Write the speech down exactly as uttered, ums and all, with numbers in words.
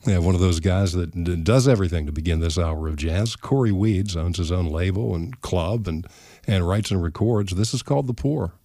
Yeah, one of those guys that d- does everything to begin this hour of jazz. Corey Weeds owns his own label and club and, and writes and records. This is called The Poor.